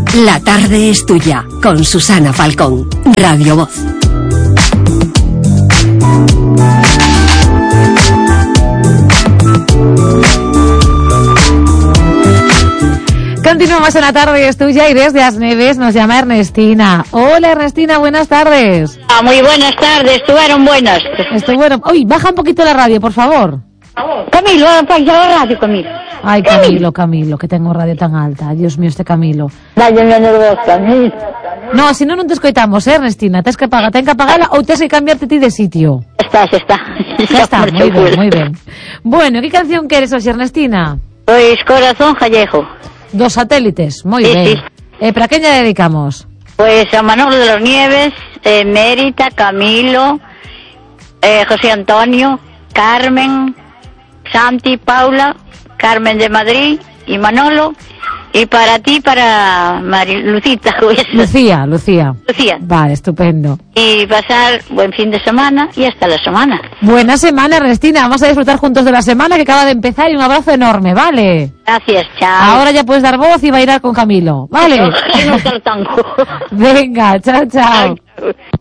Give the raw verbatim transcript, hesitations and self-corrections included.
La tarde es tuya, con Susana Falcón, Radio Voz. Continuamos en La tarde es tuya y desde As Neves nos llama Ernestina. Hola Ernestina, buenas tardes. Ah, muy buenas tardes, estuvieron buenas. Estuvieron... Uy, baja un poquito la radio, por favor. Camilo, apaga la radio, Camilo. Ay, Camilo, Camilo, que tengo radio tan alta. Dios mío, este Camilo. Dale menos voz, Camilo. No, si no, non te escoitamos, eh, Ernestina. Tens que apagar, ten que apagala ou tens que cambiarte ti de sitio. Está, xa está. Xa está, moi ben, moi ben. Bueno, que canción queres hoxe, Ernestina? Pois Corazón Gallejo. Dos satélites, moi Sí, ben. sí. Eh, para quen lle dedicamos? Pois a Manolo de los Nieves, eh, Mérita, Camilo, eh, José Antonio, Carmen, Santi, Paula, Carmen de Madrid y Manolo. Y para ti, para Mari Lucita. Lucía, Lucía. Lucía. Vale, estupendo. Y pasar buen fin de semana y hasta la semana. Buena semana, Ernestina. Vamos a disfrutar juntos de la semana que acaba de empezar y un abrazo enorme, ¿vale? Gracias, chao. Ahora ya puedes dar voz y bailar con Camilo, ¿vale? No, no, no, no, no. Venga, chao, chao. Chao.